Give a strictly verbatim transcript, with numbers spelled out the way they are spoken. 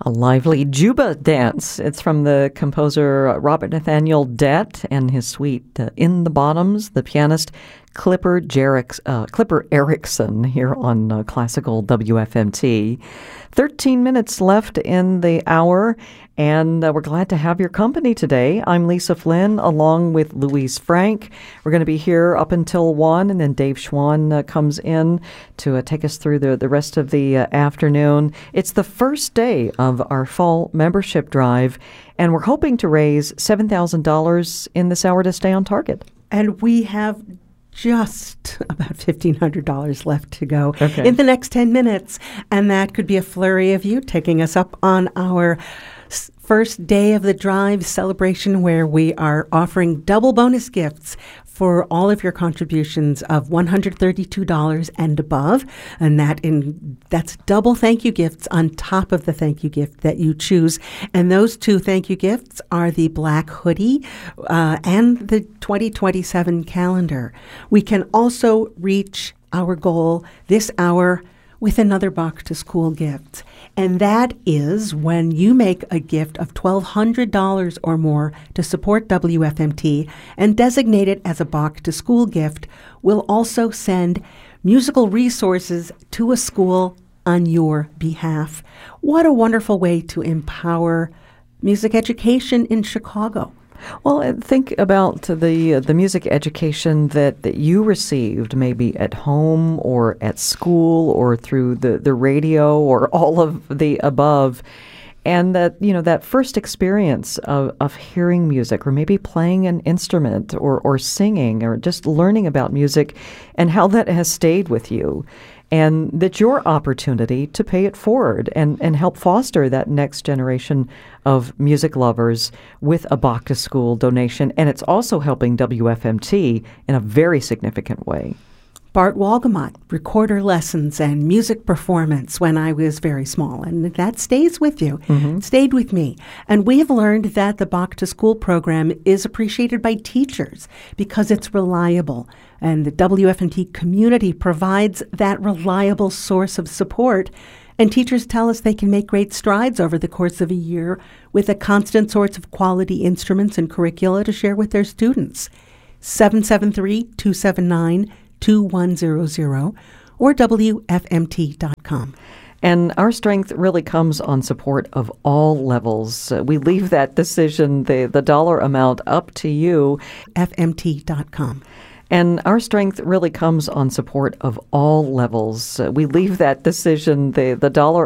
A lively Juba dance. It's from the composer Robert Nathaniel Dett and his suite uh, In the Bottoms, the pianist Clipper, Jerix, uh, Clipper Erickson here on uh, Classical W F M T. thirteen minutes left in the hour, and uh, we're glad to have your company today. I'm Lisa Flynn, along with Louise Frank. We're going to be here up until one, and then Dave Schwann uh, comes in to uh, take us through the, the rest of the uh, afternoon. It's the first day of our fall membership drive, and we're hoping to raise seven thousand dollars in this hour to stay on target. And we have just about fifteen hundred dollars left to go okay. in the next ten minutes. And that could be a flurry of you taking us up on our first day of the drive celebration, where we are offering double bonus gifts for all of your contributions of one hundred thirty-two dollars and above. And that in that's double thank you gifts on top of the thank you gift that you choose. And those two thank you gifts are the black hoodie uh, and the twenty twenty-seven calendar. We can also reach our goal this hour with another Bach to School gift. And that is when you make a gift of twelve hundred dollars or more to support W F M T and designate it as a Bach to School gift, we'll also send musical resources to a school on your behalf. What a wonderful way to empower music education in Chicago. Well, think about the uh, the music education that, that you received, maybe at home or at school or through the, the radio or all of the above. And that, you know, that first experience of, of hearing music or maybe playing an instrument or, or singing or just learning about music and how that has stayed with you. And that's your opportunity to pay it forward and, and help foster that next generation of music lovers with a Bach to School donation. And it's also helping W F M T in a very significant way. Bart Wolgamott, recorder lessons and music performance when I was very small. And that stays with you. Mm-hmm. It stayed with me. And we have learned that the Bach to School program is appreciated by teachers because it's reliable. And the W F M T community provides that reliable source of support. And teachers tell us they can make great strides over the course of a year with a constant source of quality instruments and curricula to share with their students. seven seven three, two seven nine, two one zero zero or W F M T dot com. And our strength really comes on support of all levels. Uh, we leave that decision, the, the dollar amount, up to you. F M T dot com. And our strength really comes on support of all levels. Uh, we leave that decision, the, the dollar